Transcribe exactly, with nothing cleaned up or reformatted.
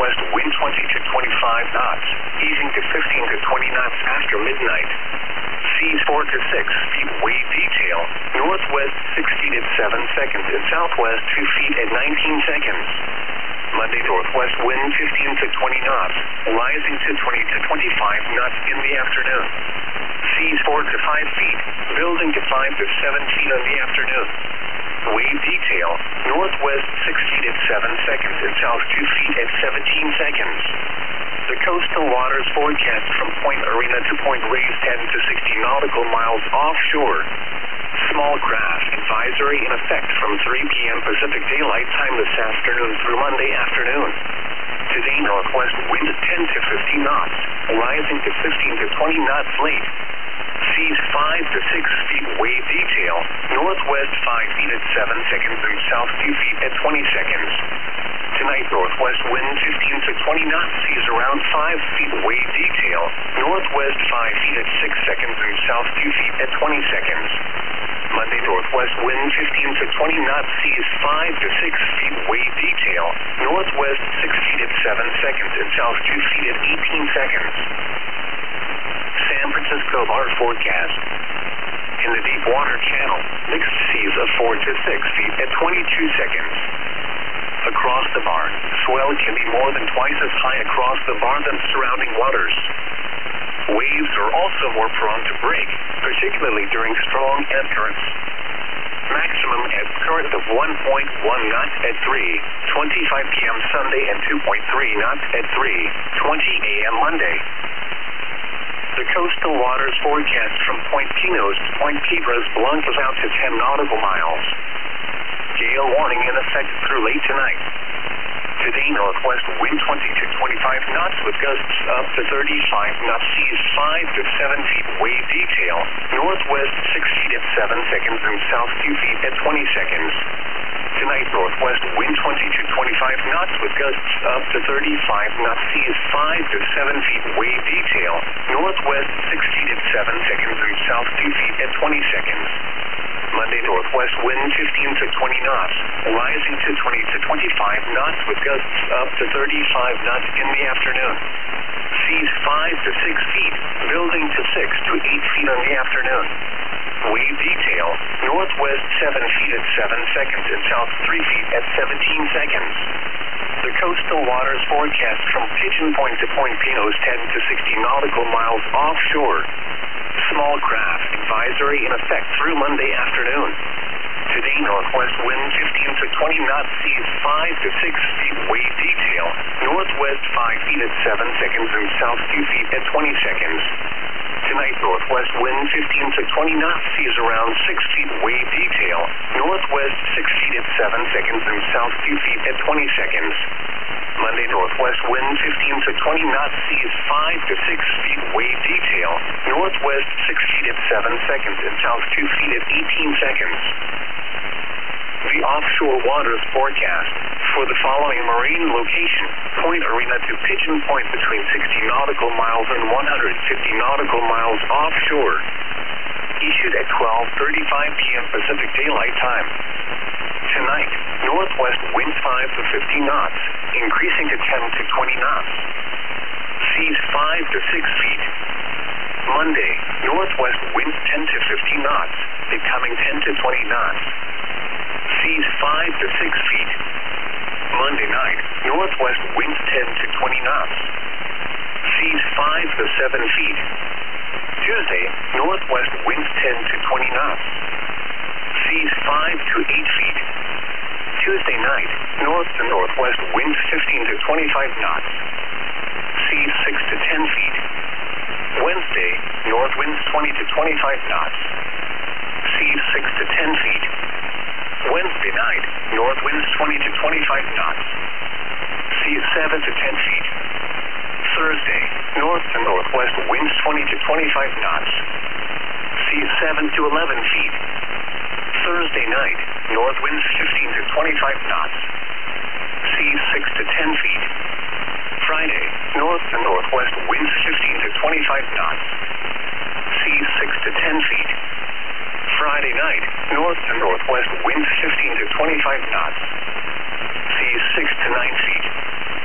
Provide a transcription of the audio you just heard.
northwest wind twenty to twenty-five knots, easing to fifteen to twenty knots after midnight. Seas four to six feet, wave detail, northwest six feet at seven seconds and southwest two feet at nineteen seconds. Monday, northwest wind fifteen to twenty knots, rising to twenty to twenty-five knots in the afternoon. Seas four to five feet, building to five to seven feet in the afternoon. Wave detail, northwest six feet at seven seconds and south two feet at seventeen seconds. The coastal waters forecast from Point Arena to Point Reyes ten to sixty nautical miles offshore. Small craft advisory in effect from three p m Pacific Daylight Time this afternoon through Monday afternoon. Today, northwest wind ten to fifty knots, rising to fifteen to twenty knots late. Seas five to six feet, wave detail, northwest five feet at seven seconds and south two feet at twenty seconds. Tonight, northwest wind fifteen to twenty knots, seas around five feet, wave detail, northwest five feet at six seconds and south two feet at twenty seconds. Monday, northwest wind fifteen to twenty knots, seas five to six feet, wave detail, northwest six feet at seven seconds and south two feet at eighteen seconds. San Francisco bar forecast. In the deep water channel, mixed seas of four to six feet at twenty-two seconds. Across the bar, swell can be more than twice as high across the bar than surrounding waters. Waves are also more prone to break, particularly during strong ebb currents. Maximum ebb current of one point one knots at three twenty-five p m Sunday and two point three knots at three twenty a m Monday. The coastal waters forecast from Point Pinos to Point Piedras Blancas out to ten nautical miles. Gale warning in effect through late tonight. Today, northwest wind twenty to twenty-five knots with gusts up to thirty-five knots, seas five to seven feet, wave detail, northwest six feet at seven seconds and south two feet at twenty seconds. Tonight, northwest wind twenty to twenty-five knots with gusts up to thirty-five knots, seas five to seven feet, wave detail, northwest six feet at seven seconds and south two feet at twenty seconds. Monday, northwest wind fifteen to twenty knots, rising to twenty to twenty-five knots with gusts up to thirty-five knots in the afternoon. Seas five to six feet, building to six to eight feet in the afternoon. Wave detail, northwest seven feet at seven seconds and south three feet at seventeen seconds. The coastal waters forecast from Pigeon Point to Point Pinos ten to sixty nautical miles offshore. Small craft advisory in effect through Monday afternoon. Today, northwest wind fifteen to twenty knots, seas five to six feet, wave detail, northwest five feet at seven seconds and south two feet at twenty seconds. Tonight, northwest wind fifteen to twenty knots, seas around six feet, wave detail, northwest six feet at seven seconds and south two feet at twenty seconds. Monday, northwest wind fifteen to twenty knots, seas five to six feet, wave detail, northwest six feet at seven seconds and south two feet at eighteen seconds. The offshore waters forecast for the following marine location: Point Arena to Pigeon Point between sixty nautical miles and one hundred fifty nautical miles offshore. Issued at twelve thirty-five p m Pacific Daylight Time. Tonight, northwest winds five to fifty knots, increasing to ten to twenty knots. Seas five to six feet. Monday, northwest winds ten to fifty knots, becoming ten to twenty knots. Seas five to six feet. Monday night, northwest winds ten to twenty knots. Seas five to seven feet. Tuesday, northwest winds ten to twenty knots. Seas five to eight feet. Tuesday night, north to northwest winds fifteen to twenty-five knots. Seas six to ten feet. Wednesday, north winds twenty to twenty-five knots. Seas six to ten feet. Wednesday night, north winds twenty to twenty-five knots. Seas seven to ten feet. Thursday, north to northwest winds twenty to twenty-five knots. Seas seven to eleven feet. Thursday night, north winds fifteen to twenty-five knots. Seas six to ten feet. Friday, north to northwest winds fifteen to twenty-five knots. Seas six to ten feet. Friday night, north to northwest winds fifteen to twenty-five knots. Seas six to nine feet.